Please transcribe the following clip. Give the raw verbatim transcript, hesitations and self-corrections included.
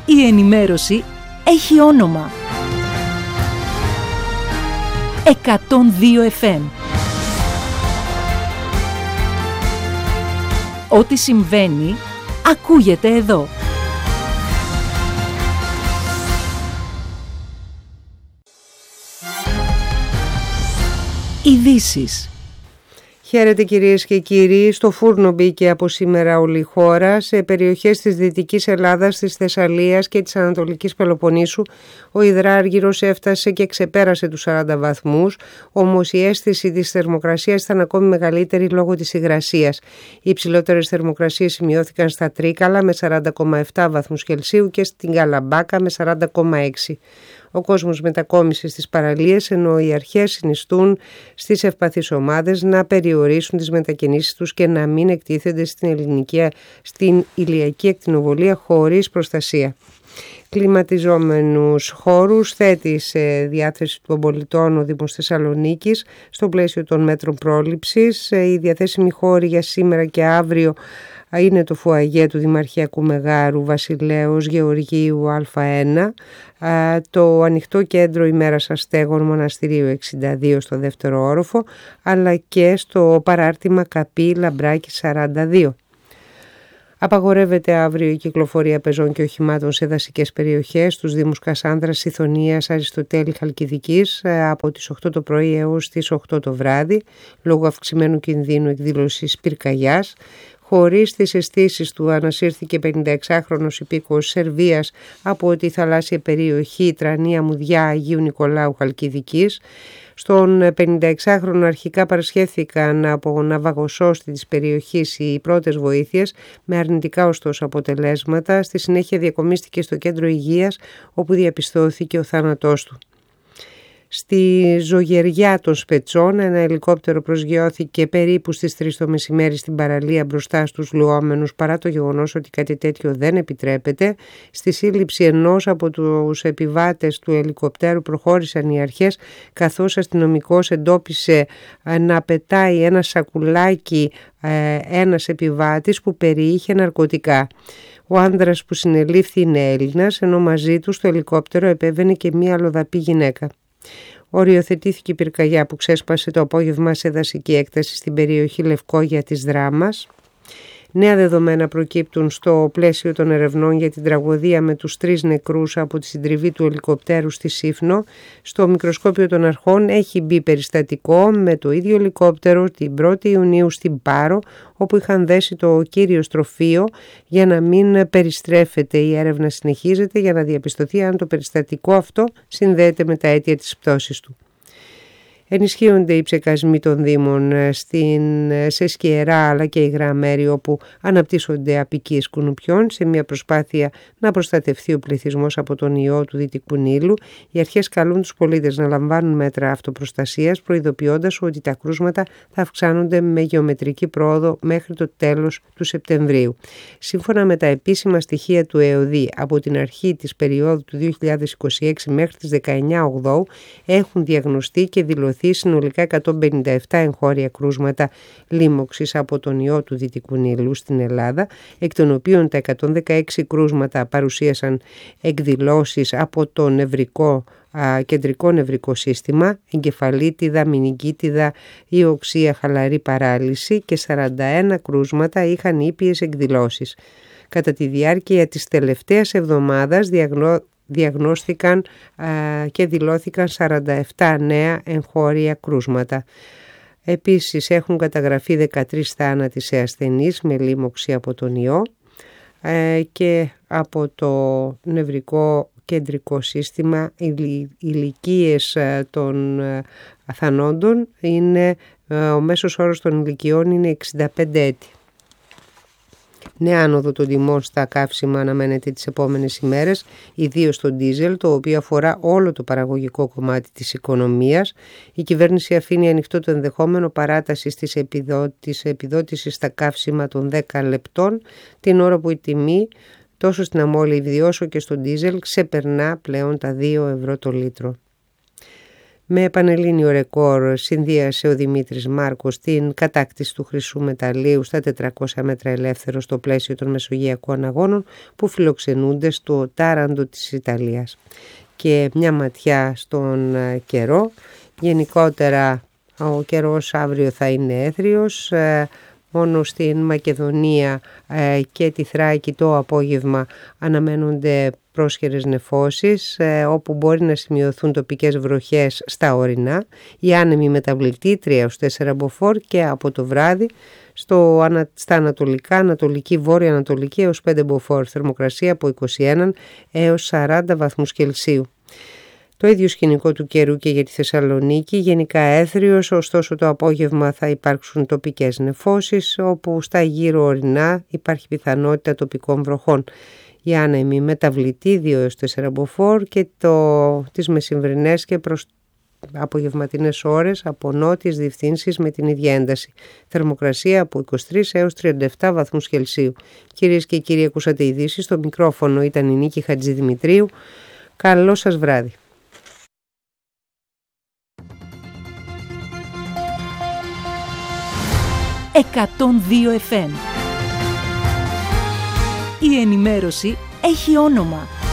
Η ενημέρωση έχει όνομα. εκατόν δύο εφ εμ. Ό,τι συμβαίνει, ακούγεται εδώ. Ειδήσεις. Χαίρετε κυρίες και κύριοι. Στο φούρνο μπήκε από σήμερα όλη η χώρα. Σε περιοχές της Δυτικής Ελλάδας, της Θεσσαλίας και της Ανατολικής Πελοποννήσου ο υδράργυρος έφτασε και ξεπέρασε τους σαράντα βαθμούς, όμως η αίσθηση της θερμοκρασίας ήταν ακόμη μεγαλύτερη λόγω της υγρασίας. Οι υψηλότερες θερμοκρασίες σημειώθηκαν στα Τρίκαλα με σαράντα κόμμα επτά βαθμούς Κελσίου και στην Καλαμπάκα με σαράντα κόμμα έξι. Ο κόσμος μετακόμισε στις παραλίες, ενώ οι αρχές συνιστούν στις ευπαθείς ομάδες να περιορίσουν τις μετακινήσεις τους και να μην εκτίθενται στην, ελληνική, στην ηλιακή ακτινοβολία χωρίς προστασία. Κλιματιζόμενους χώρους θέτει σε διάθεση των πολιτών ο Δήμος Θεσσαλονίκης στο πλαίσιο των μέτρων πρόληψης. Οι διαθέσιμοι χώροι για σήμερα και αύριο είναι το φουαγέ του Δημαρχιακού Μεγάρου Βασιλέως Γεωργίου Α1, το ανοιχτό κέντρο ημέρας αστέγων Μοναστηρίου εξήντα δύο στο δεύτερο όροφο, αλλά και στο παράρτημα Καπή Λαμπράκη σαράντα δύο. Απαγορεύεται αύριο η κυκλοφορία πεζών και οχημάτων σε δασικές περιοχές στους Δήμους Κασάνδρας, Σιθωνίας, Αριστοτέλη, Χαλκιδικής από τις οκτώ το πρωί έως τις οκτώ το βράδυ, λόγω αυξημένου κινδύνου εκδήλωσης πυρκαγιάς. Χωρίς τις αισθήσεις του ανασύρθηκε πενηνταεξάχρονος υπήκοος Σερβίας από τη θαλάσσια περιοχή Τρανία Μουδιά Αγίου Νικολάου Χαλκιδικής. Στον πενηνταεξάχρονο αρχικά παρασχέθηκαν από ναυαγοσώστη της περιοχής οι πρώτες βοήθειες, με αρνητικά ωστόσο αποτελέσματα. Στη συνέχεια διακομίστηκε στο κέντρο υγείας, όπου διαπιστώθηκε ο θάνατός του. Στη Ζωγεριά των Σπετσών ένα ελικόπτερο προσγειώθηκε περίπου στις τρεις το μεσημέρι στην παραλία μπροστά στους λουόμενους, παρά το γεγονός ότι κάτι τέτοιο δεν επιτρέπεται. Στη σύλληψη ενός από τους επιβάτες του ελικοπτέρου προχώρησαν οι αρχές, καθώς αστυνομικός εντόπισε να πετάει ένα σακουλάκι ένας επιβάτης που περιείχε ναρκωτικά. Ο άνδρας που συνελήφθη είναι Έλληνας, ενώ μαζί του στο ελικόπτερο επέβαινε και μία αλλοδαπή γυναίκα. Οριοθετήθηκε η πυρκαγιά που ξέσπασε το απόγευμα σε δασική έκταση στην περιοχή Λευκόγια της Δράμας. Νέα δεδομένα προκύπτουν στο πλαίσιο των ερευνών για την τραγωδία με τους τρεις νεκρούς από τη συντριβή του ελικοπτέρου στη Σύφνο. Στο μικροσκόπιο των αρχών έχει μπει περιστατικό με το ίδιο ελικόπτερο την πρώτη Ιουνίου στην Πάρο, όπου είχαν δέσει το κύριο στροφείο για να μην περιστρέφεται. Η έρευνα συνεχίζεται για να διαπιστωθεί αν το περιστατικό αυτό συνδέεται με τα αίτια της πτώσης του. Ενισχύονται οι ψεκασμοί των Δήμων στην, σε σκιερά αλλά και υγρά μέρη όπου αναπτύσσονται αποικίες κουνουπιών, σε μια προσπάθεια να προστατευτεί ο πληθυσμός από τον ιό του Δυτικού Νείλου. Οι αρχές καλούν τους πολίτες να λαμβάνουν μέτρα αυτοπροστασίας, προειδοποιώντας ότι τα κρούσματα θα αυξάνονται με γεωμετρική πρόοδο μέχρι το τέλος του Σεπτεμβρίου. Σύμφωνα με τα επίσημα στοιχεία του ΕΟΔΗ, από την αρχή της περίοδου του δύο χιλιάδες είκοσι έξι μέχρι τις δεκαεννιά Οκτώου έχουν διαγνωστεί και δηλωθεί συνολικά εκατόν πενήντα επτά εγχώρια κρούσματα λίμωξης από τον ιό του Δυτικού Νείλου στην Ελλάδα, εκ των οποίων τα εκατόν δεκαέξι κρούσματα παρουσίασαν εκδηλώσεις από το νευρικό, α, κεντρικό νευρικό σύστημα, εγκεφαλίτιδα, μηνυγκίτιδα ή οξία χαλαρή παράλυση, και σαράντα ένα κρούσματα είχαν ήπιες εκδηλώσεις. Κατά τη διάρκεια της τελευταίας εβδομάδας διαγνώ διαγνώστηκαν α, και δηλώθηκαν σαράντα επτά νέα εγχώρια κρούσματα. Επίσης έχουν καταγραφεί δεκατρείς θάνατοι σε ασθενείς με λίμωξη από τον ιό ε, και από το νευρικό κεντρικό σύστημα οι ηλικίες των θανόντων είναι, ο μέσος όρος των ηλικιών είναι εξήντα πέντε έτη. Νέα άνοδο των τιμών στα καύσιμα αναμένεται τις επόμενες ημέρες, ιδίως στο ντίζελ, το οποίο αφορά όλο το παραγωγικό κομμάτι της οικονομίας. Η κυβέρνηση αφήνει ανοιχτό το ενδεχόμενο παράτασης της επιδότησης, επιδότησης στα καύσιμα των δέκα λεπτών, την ώρα που η τιμή τόσο στην αμόλυβδη όσο και στο ντίζελ ξεπερνά πλέον τα δύο ευρώ το λίτρο. Με πανελλήνιο ρεκόρ συνδύασε ο Δημήτρης Μάρκος την κατάκτηση του χρυσού μεταλλίου στα τετρακόσια μέτρα ελεύθερο στο πλαίσιο των Μεσογειακών Αγώνων που φιλοξενούνται στο Τάραντο της Ιταλίας. Και μια ματιά στον καιρό. Γενικότερα ο καιρός αύριο θα είναι έθριος. Μόνο στην Μακεδονία και τη Θράκη το απόγευμα αναμένονται πρόσχερες νεφώσεις, όπου μπορεί να σημειωθούν τοπικές βροχές στα ορεινά. Η άνεμη μεταβλητή τρία έως τέσσερα μποφόρ και από το βράδυ στο, στα ανατολικά, ανατολική, βόρεια ανατολική έως πέντε μποφόρ. Θερμοκρασία από είκοσι ένα έως σαράντα βαθμούς Κελσίου. Το ίδιο σκηνικό του καιρού και για τη Θεσσαλονίκη, γενικά έθριος, ωστόσο το απόγευμα θα υπάρξουν τοπικές νεφώσεις, όπου στα γύρω ορεινά υπάρχει πιθανότητα τοπικών βροχών. Η άνεμη μεταβλητή δύο έως τέσσερα μποφόρ και το, τις μεσημβρινές και προς απογευματινές ώρες από νότιες διευθύνσεις με την ίδια ένταση. Θερμοκρασία από είκοσι τρεις έως τριάντα επτά βαθμούς Κελσίου. Κυρίες και κύριοι, ακούσατε ειδήσεις. Στο μικρόφωνο ήταν η Νίκη Χατζηδημητρίου. Καλό σας βράδυ. εκατόν δύο εφ εμ. Η ενημέρωση έχει όνομα.